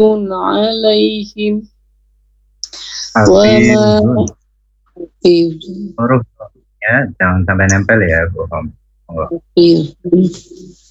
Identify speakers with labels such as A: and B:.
A: عليهم وما
B: Hafizun.
A: حفظ
B: Huruf ya, jangan sampai nempel ya, Bu. Monggo.
A: حفظ